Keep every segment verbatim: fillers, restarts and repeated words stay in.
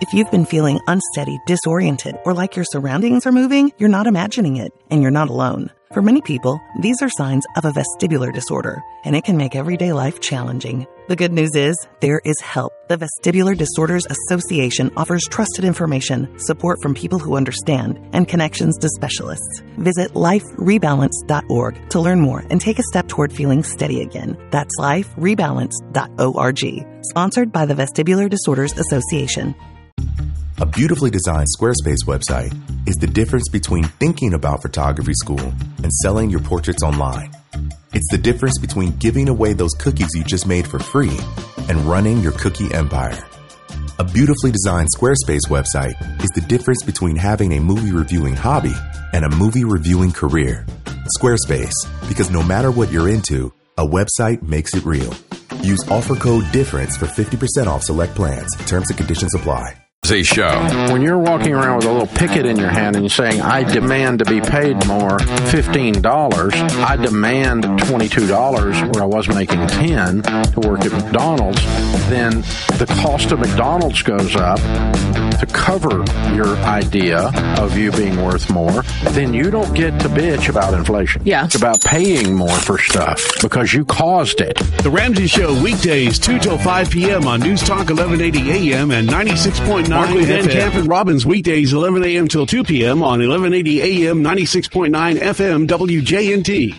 If you've been feeling unsteady, disoriented, or like your surroundings are moving, you're not imagining it, and you're not alone. For many people, these are signs of a vestibular disorder, and it can make everyday life challenging. The good news is, there is help. The Vestibular Disorders Association offers trusted information, support from people who understand, and connections to specialists. Visit life rebalance dot org to learn more and take a step toward feeling steady again. That's life rebalance dot org. Sponsored by the Vestibular Disorders Association. A beautifully designed Squarespace website is the difference between thinking about photography school and selling your portraits online. It's the difference between giving away those cookies you just made for free and running your cookie empire. A beautifully designed Squarespace website is the difference between having a movie reviewing hobby and a movie reviewing career. Squarespace, because no matter what you're into, a website makes it real. Use offer code DIFFERENCE for fifty percent off select plans. Terms and conditions apply. A show. When you're walking around with a little picket in your hand and you're saying, I demand to be paid more, fifteen dollars, I demand twenty-two dollars where I was making ten dollars to work at McDonald's, then the cost of McDonald's goes up to cover your idea of you being worth more. Then you don't get to bitch about inflation. Yeah. It's about paying more for stuff because you caused it. The Ramsey Show, weekdays, two till five p.m. on News Talk eleven eighty A M and ninety-six point nine Markley, Van Camp, and Robbins, weekdays, eleven a.m. till two p.m. on eleven eighty A M, ninety-six point nine F M, W J N T.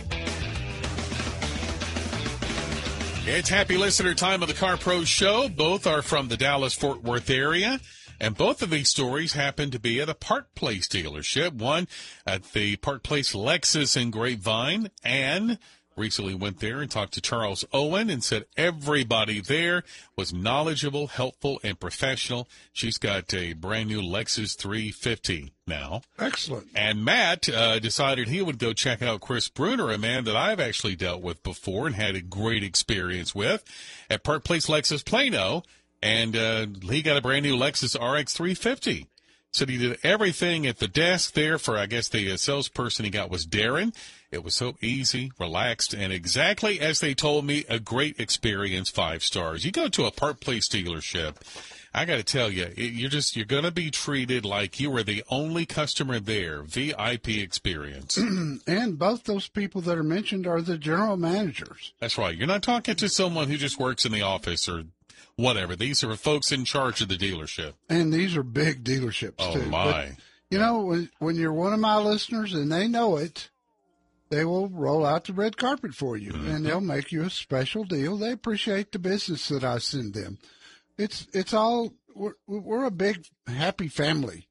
It's happy listener time of the Car Pros Show. Both are from the Dallas-Fort Worth area, and both of these stories happen to be at a Park Place dealership. One at the Park Place Lexus in Grapevine, and recently went there and talked to Charles Owen and said everybody there was knowledgeable, helpful, and professional. She's got a brand new Lexus three fifty now. Excellent. And Matt uh, decided he would go check out Chris Bruner, a man that I've actually dealt with before and had a great experience with at Park Place Lexus Plano. And uh, he got a brand new Lexus R X three fifty. So he did everything at the desk there for, I guess, the uh, salesperson he got was Darren. It was so easy, relaxed, and exactly as they told me, a great experience, five stars. You go to a Park Place dealership, I got to tell you, it, you're just you're going to be treated like you were the only customer there. V I P experience. And both those people that are mentioned are the general managers. That's right. You're not talking to someone who just works in the office or whatever. These are folks in charge of the dealership. And these are big dealerships, oh, too. Oh, my. But, you know, when, when you're one of my listeners and they know it, they will roll out the red carpet for you, mm-hmm. and they'll make you a special deal. They appreciate the business that I send them. It's it's all, we're, we're a big, happy family.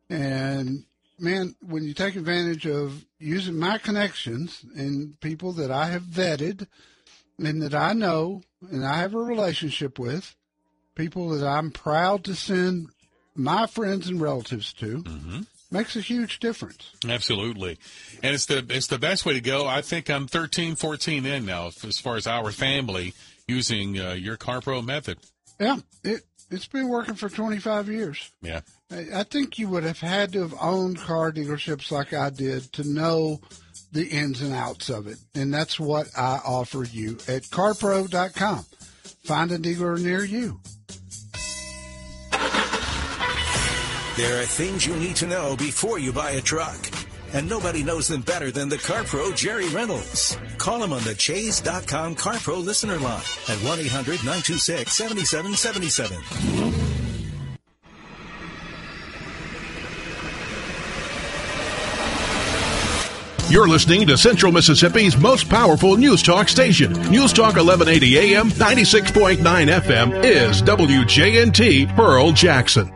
And, man, when you take advantage of using my connections and people that I have vetted and that I know and I have a relationship with, people that I'm proud to send my friends and relatives to, mm-hmm. makes a huge difference. Absolutely. And it's the it's the best way to go. I think I'm thirteen, fourteen in now as far as our family using uh, your CarPro method. Yeah, it, it's been working for twenty-five years. Yeah. I, I think you would have had to have owned car dealerships like I did to know the ins and outs of it. And that's what I offer you at car pro dot com. Find a dealer near you. There are things you need to know before you buy a truck. And nobody knows them better than the CarPro Jerry Reynolds. Call him on the Chase dot com CarPro listener line at one eight hundred nine two six seven seven seven seven. You're listening to Central Mississippi's most powerful News Talk station. News Talk eleven eighty A M, ninety-six point nine F M is W J N T Pearl Jackson.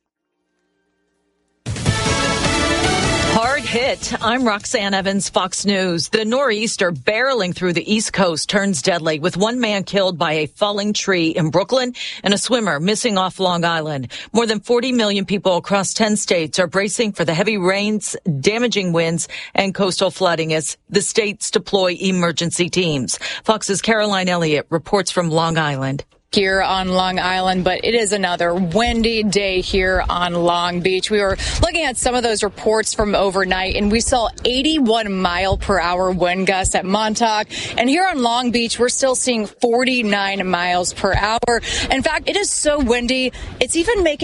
Hit. I'm Roxanne Evans, Fox News. The nor'easter barreling through the East Coast turns deadly, with one man killed by a falling tree in Brooklyn and a swimmer missing off Long Island. More than forty million people across ten states are bracing for the heavy rains, damaging winds, and coastal flooding as the states deploy emergency teams. Fox's Caroline Elliott reports from Long Island. Here on Long Island, but it is another windy day here on Long Beach. We were looking at some of those reports from overnight, and we saw eighty-one mile per hour wind gusts at Montauk. And here on Long Beach, we're still seeing forty-nine miles per hour. In fact, it is so windy, it's even making